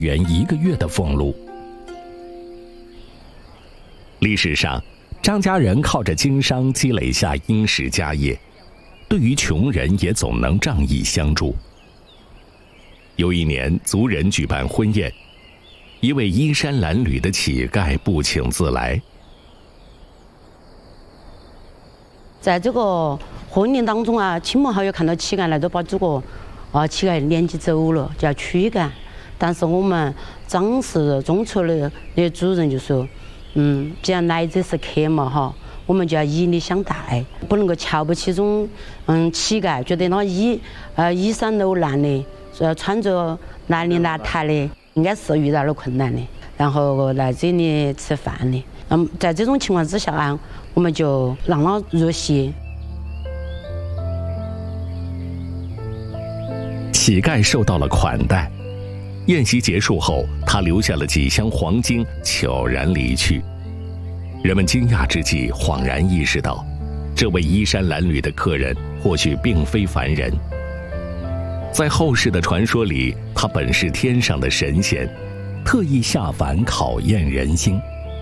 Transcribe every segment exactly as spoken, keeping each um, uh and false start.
元一个月的俸禄。历史上，张家人靠着经商积累下殷实家业，对于穷人也总能仗义相助。有一年，族人举办婚宴，一位衣衫褴褛的乞丐不请自来。 在这个婚礼当中啊，亲朋好友看到乞丐来，都把这个啊乞丐撵起走了，叫驱赶。但是我们张氏中厨的那主人就说，嗯，既然来者是客嘛哈，我们就要以礼相待，不能够瞧不起这种嗯乞丐，觉得他衣呃衣衫褴烂的，呃穿着邋里邋遢的，应该是遇到了困难的，然后来这里吃饭的。那么在这种情况之下啊，我们就让他入席。 乞丐受到了款待。宴席结束后，他留下了几箱黄金，悄然离去。人们惊讶之际，恍然意识到，这位衣衫褴褛的客人或许并非凡人。在后世的传说里，他本是天上的神仙，特意下凡考验人心。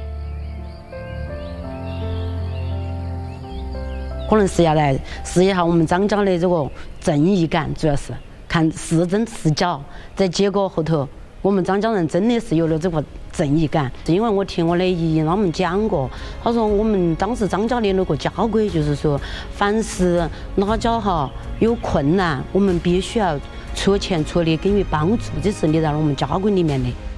可能是要来试一下我们张家的这个正义感，主要是。看是真是假，在结果后头，我们张家人真的是有了这个正义感。是因为我听我的姨姨他们讲过，他说我们当时张家的那个家规就是说，凡是哪家哈有困难，我们必须要出钱出力给予帮助，这是列在了我们家规里面的。